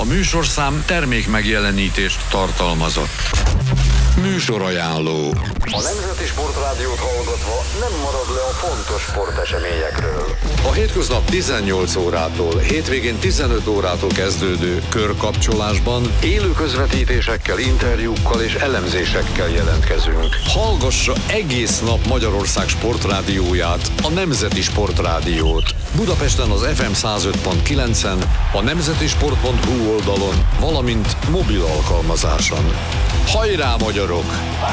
műsorszám termékmegjelenítést tartalmazott. Műsorajánló. A Nemzeti Sportrádiót hallgatva nem marad le a fontos sporteseményekről. A hétköznap 18 órától, hétvégén 15 órától kezdődő körkapcsolásban Élő közvetítésekkel, interjúkkal és elemzésekkel jelentkezünk. hallgassa egész nap Magyarország sportrádióját, a Nemzeti Sportrádiót. Budapesten az FM 105.9-en, a nemzetisport.hu oldalon, valamint mobil alkalmazáson. Hajrá, magyarok!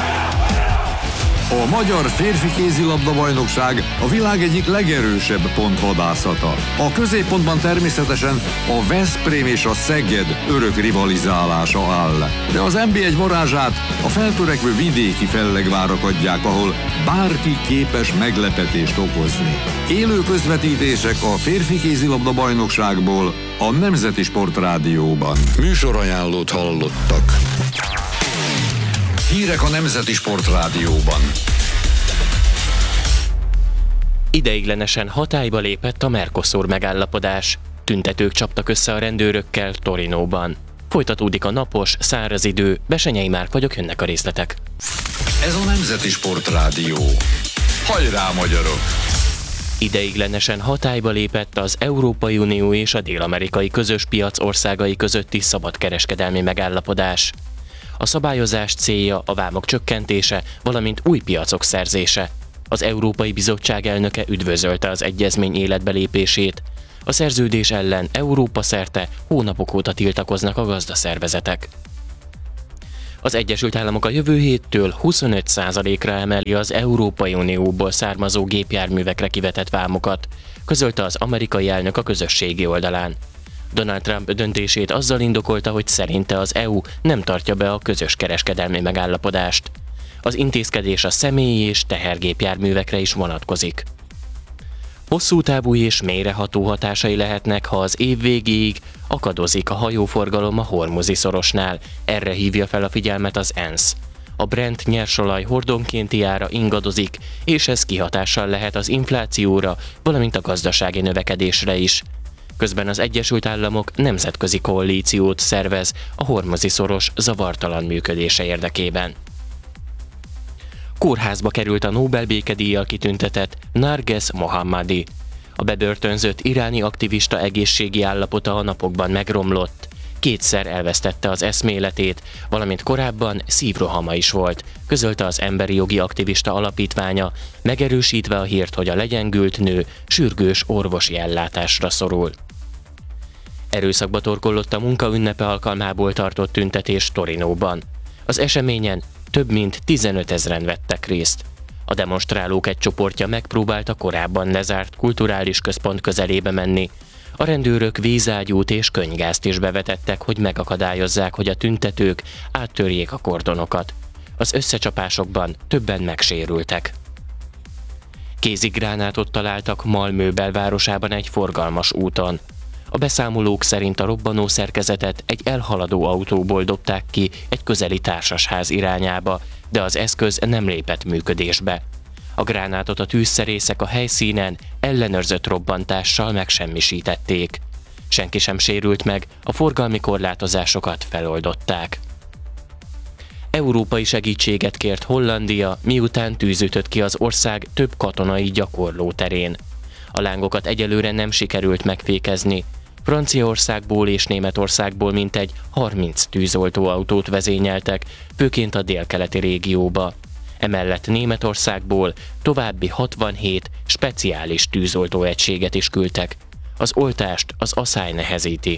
A magyar férfi kézilabda-bajnokság a világ egyik legerősebb pontvadászata. A középpontban természetesen a Veszprém és a Szeged örök rivalizálása áll. De az NB1 varázsát a feltörekvő vidéki fellegvárak adják, ahol bárki képes meglepetést okozni. Élő közvetítések a férfi kézilabda-bajnokságból a Nemzeti Sportrádióban. Műsorajánlót hallottak. Hírek a Nemzeti Sportrádióban. Ideiglenesen hatályba lépett a Mercosur megállapodás. Tüntetők csaptak össze a rendőrökkel Torinóban. Folytatódik a napos, száraz idő. Besenyei Márk vagyok, jönnek a részletek. Ez a Nemzeti Sportrádió. Hajrá, magyarok! Ideiglenesen hatályba lépett az Európai Unió és a dél-amerikai közös piac országai közötti szabadkereskedelmi megállapodás. A szabályozás célja a vámok csökkentése, valamint új piacok szerzése. Az Európai Bizottság elnöke üdvözölte az egyezmény életbelépését. A szerződés ellen Európa szerte hónapok óta tiltakoznak a gazdaszervezetek. Az Egyesült Államok a jövő héttől 25%-ra emeli az Európai Unióból származó gépjárművekre kivetett vámokat, közölte az amerikai elnök a közösségi oldalán. Donald Trump döntését azzal indokolta, hogy szerinte az EU nem tartja be a közös kereskedelmi megállapodást. Az intézkedés a személyi és tehergépjárművekre is vonatkozik. Hosszú távú és mélyreható hatásai lehetnek, ha az év végéig akadozik a hajóforgalom a Hormuzi szorosnál, erre hívja fel a figyelmet az ENSZ. A Brent nyersolaj hordonkénti ára ingadozik, és ez kihatással lehet az inflációra, valamint a gazdasági növekedésre is. Közben az Egyesült Államok nemzetközi koalíciót szervez a Hormuzi szoros zavartalan működése érdekében. Kórházba került a Nobel békedíjjal kitüntetett Narges Mohammadi. A bebörtönzött iráni aktivista egészségi állapota a napokban megromlott. Kétszer elvesztette az eszméletét, valamint korábban szívrohama is volt, közölte az emberi jogi aktivista alapítványa, megerősítve a hírt, hogy a legyengült nő sürgős orvosi ellátásra szorul. Erőszakba torkollott a munkaünnepe alkalmából tartott tüntetés Torinóban. Az eseményen több mint 15 000-en vettek részt. A demonstrálók egy csoportja megpróbálta korábban lezárt kulturális központ közelébe menni. A rendőrök vízágyút és könnygázt is bevetettek, hogy megakadályozzák, hogy a tüntetők áttörjék a kordonokat. Az összecsapásokban többen megsérültek. Kézigránátot találtak Malmö belvárosában egy forgalmas úton. A beszámolók szerint a robbanó szerkezetet egy elhaladó autóból dobták ki egy közeli társasház irányába, de az eszköz nem lépett működésbe. A gránátot a tűzszerészek a helyszínen ellenőrzött robbantással megsemmisítették. Senki sem sérült meg, a forgalmi korlátozásokat feloldották. Európai segítséget kért Hollandia, miután tűz ütött ki az ország több katonai gyakorlóterén. A lángokat egyelőre nem sikerült megfékezni. Franciaországból és Németországból mintegy 30 tűzoltóautót vezényeltek, főként a délkeleti régióba. Emellett Németországból további 67 speciális tűzoltóegységet is küldtek. Az oltást az asszály nehezíti.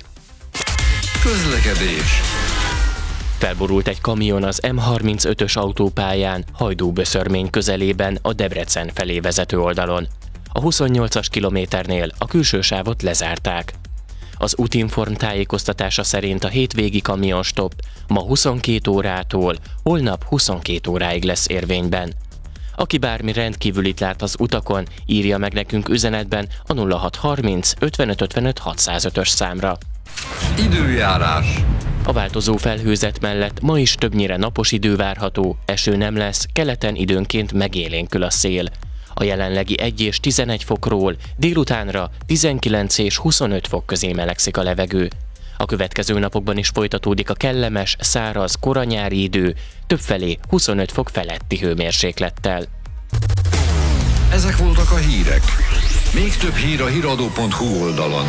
Közlekedés. Felborult egy kamion az M35-ös autópályán Hajdú-Böszörmény közelében a Debrecen felé vezető oldalon. A 28-as kilométernél a külső sávot lezárták. Az Útinform tájékoztatása szerint a hétvégi kamionstopp ma 22 órától holnap 22 óráig lesz érvényben. Aki bármi rendkívülit lát az utakon, írja meg nekünk üzenetben a 0630 55 55 605-ös számra. Időjárás. A változó felhőzet mellett ma is többnyire napos idő várható, eső nem lesz, keleten időnként megélénkül a szél. A jelenlegi 1 és 11 fokról délutánra 19 és 25 fok közé melegszik a levegő. A következő napokban is folytatódik a kellemes, száraz, koranyári idő, többfelé 25 fok feletti hőmérséklettel. Ezek voltak a hírek. Még több hír a hiradó.hu oldalon.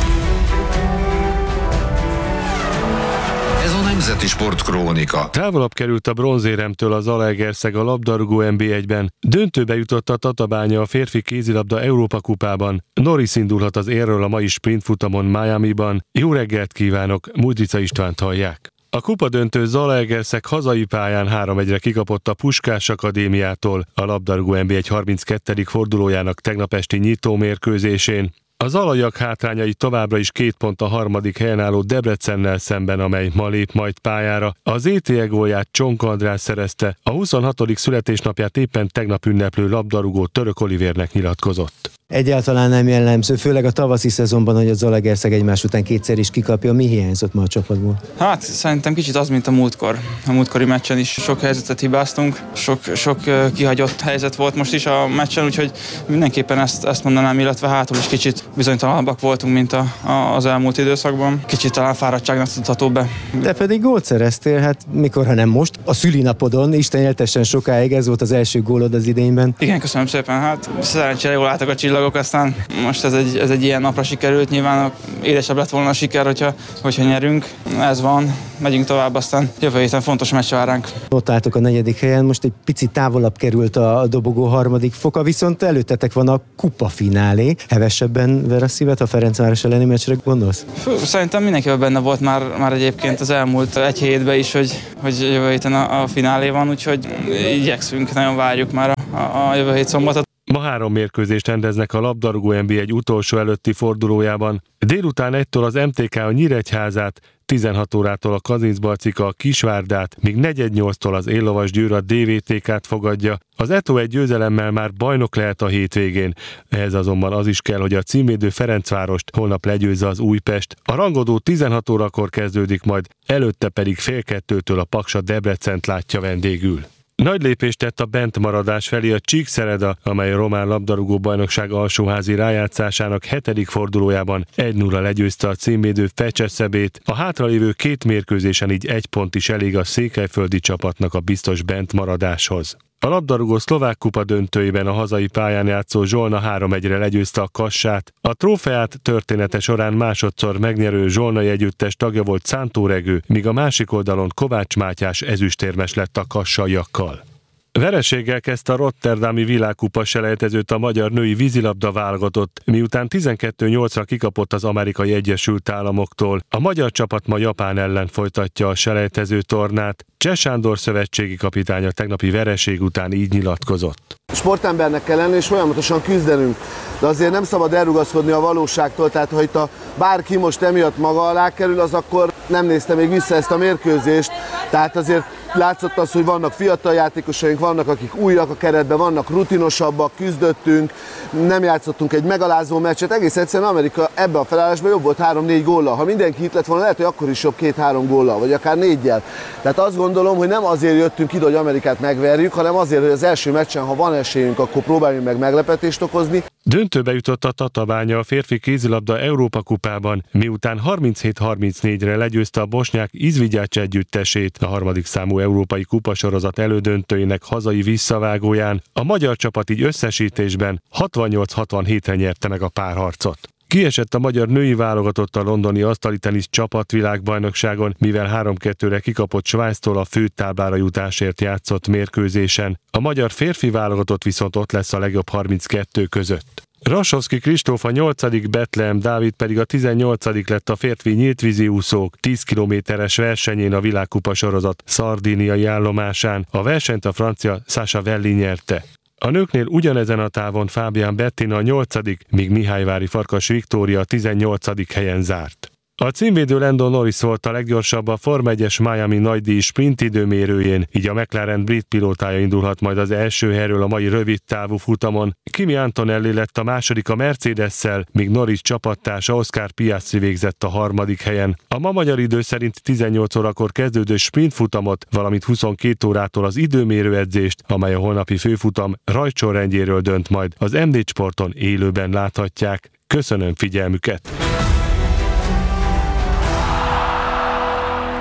Ez a Nemzeti Sportkrónika. Távolabb került a bronzéremtől az Zalaegerszeg a labdarúgó NB1-ben. Döntőbe jutott a Tatabánya a férfi kézilabda Európa kupában. Norris indulhat az érről a mai sprintfutamon Miamiban. Jó reggelt kívánok, Mudrica Istvánt hallják. A kupadöntő Zalaegerszeg hazai pályán 3-1-re kikapott a Puskás Akadémiától a labdarúgó NB1 32. fordulójának tegnap esti nyitó mérkőzésén. A zalaiak hátrányai továbbra is 2 pont a harmadik helyen álló Debrecennel szemben, amely ma lép majd pályára. Az ETE gólját Csonka András szerezte, a 26. születésnapját éppen tegnap ünneplő labdarúgó Török Olivérnek nyilatkozott. Egyáltalán nem jellemző, főleg a tavaszi szezonban, hogy a Zalaegerszeg egymás után kétszer is kikapja. Mi hiányzott ma a csapatból? Hát szerintem kicsit az, mint a múltkor. A múltkori meccsen is sok helyzetet hibáztunk, sok kihagyott helyzet volt most is a meccsen, úgyhogy mindenképpen ezt mondanám, illetve hátul is kicsit bizonytalanabbak voltunk, mint az elmúlt időszakban. Kicsit talán fáradtságnak tudható be. De pedig gólt szereztél, hát mikor, ha nem most, a szülinapodon, Isten éltessen sokáig, ez volt az első gólod az idényben. Igen, köszönöm szépen, hát szerencsére jól álltak a csillagok, aztán most ez egy ilyen napra sikerült, nyilván édesebb lett volna a siker, hogyha nyerünk. Ez van, megyünk tovább, aztán jövő héten fontos meccs vár ránk. Ott álltok a 4. helyen, most egy picit távolabb került a dobogó 3. foka, viszont előttetek van a kupafinálé. Hevesebben ver a szívet, a Ferencváros elleni meccsre gondolsz? Szerintem mindenkivel benne volt már egyébként az elmúlt egy hétben is, hogy jövő héten a finálé van, úgyhogy igyekszünk, nagyon várjuk már a jövő hét szombatot. Ma 3 mérkőzést rendeznek a labdarúgó NB1 utolsó előtti fordulójában. Délután 1-től az MTK a Nyíregyházát, 16 órától a Kazincbarcika a Kisvárdát, míg 4:08-tól az Éllovas Győr a DVTK-t fogadja. Az Eto egy győzelemmel már bajnok lehet a hétvégén. Ehhez azonban az is kell, hogy a címvédő Ferencvárost holnap legyőzze az Újpest. A rangodó 16 órakor kezdődik majd, előtte pedig 1:30-től a Paksa Debrecent látja vendégül. Nagy lépést tett a bentmaradás felé a Csíkszereda, amely a román labdarúgó bajnokság alsóházi rájátszásának 7. fordulójában 1-0 legyőzte a címvédő Fecseszebét. A hátralévő 2 mérkőzésen így 1 pont is elég a székelyföldi csapatnak a biztos bentmaradáshoz. A labdarúgó szlovák kupa döntőjében a hazai pályán játszó Zsolna 3-1-re legyőzte a Kassát. A trófeát története során másodszor megnyerő zsolnai együttes tagja volt Szántó Regő, míg a másik oldalon Kovács Mátyás ezüstérmes lett a kassaiakkal. Vereséggel kezdte a rotterdami világkupa selejtezőt a magyar női vízilabda válogatott, miután 12-8-ra kikapott az Amerikai Egyesült Államoktól. A magyar csapat ma Japán ellen folytatja a selejtező tornát. Cseh Sándor szövetségi kapitány a tegnapi vereség után így nyilatkozott. Sportembernek kell lenni és folyamatosan küzdenünk, de azért nem szabad elrugaszkodni a valóságtól, tehát ha itt bárki most emiatt maga alá kerül, az akkor nem nézte még vissza ezt a mérkőzést, tehát azért látszott az, hogy vannak fiatal játékosaink, vannak akik újak a keretben, vannak rutinosabbak, küzdöttünk, nem játszottunk egy megalázó meccset, egész egyszerűen Amerika ebbe a felállásban jobb volt 3-4 góllal, ha mindenki itt lett volna, lehet, hogy akkor is jobb 2-3 góllal, vagy akár 4-jel. Tehát azt gondolom, hogy nem azért jöttünk ide, hogy Amerikát megverjük, hanem azért, hogy az első meccsen, ha van esélyünk, akkor próbáljunk meg meglepetést okozni. Döntőbe jutott a Tatabánya a férfi kézilabda Európa kupában, miután 37-34-re legyőzte a bosnyák Izvigyács együttesét a 3. számú európai kupasorozat elődöntőinek hazai visszavágóján. A magyar csapat így összesítésben 68-67-re nyerte meg a párharcot. Kiesett a magyar női válogatott a londoni asztalitenisz csapatvilágbajnokságon, mivel 3-2-re kikapott Svájctól a főtáblára jutásért játszott mérkőzésen. A magyar férfi válogatott viszont ott lesz a legjobb 32 között. Rasovszky Kristóf a 8., Betlehem Dávid pedig a 18. lett a férfi nyíltvízi úszók 10 kilométeres versenyén a világkupa sorozat szardíniai állomásán. A versenyt a francia Sasha Velli nyerte. A nőknél ugyanezen a távon Fábián Bettina a 8., míg Mihályvári Farkas Viktória a 18. helyen zárt. A címvédő Lando Norris volt a leggyorsabb a Forma 1-es Miami nagydíj sprint időmérőjén, így a McLaren brit pilótája indulhat majd az első helyről a mai rövid távú futamon. Kimi Antonelli lett a második a Mercedes-szel, míg Norris csapattársa Oscar Piastri végzett a 3. helyen. A ma magyar idő szerint 18 órakor kezdődő sprintfutamot, valamint 22 órától az időmérő edzést, amely a holnapi főfutam rajtsorrendjéről dönt majd, az M4 Sporton élőben láthatják. Köszönöm figyelmüket!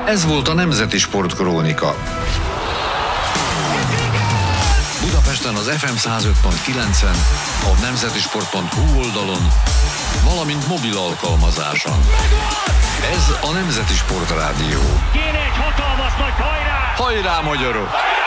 Ez volt a Nemzeti Sportkrónika. Budapesten az FM 105.9-en, a nemzetisport.hu oldalon, valamint mobil alkalmazáson. Ez a Nemzeti Sportrádió. Kéne egy hatalmas nagy hajrá! Hajrá, magyarok!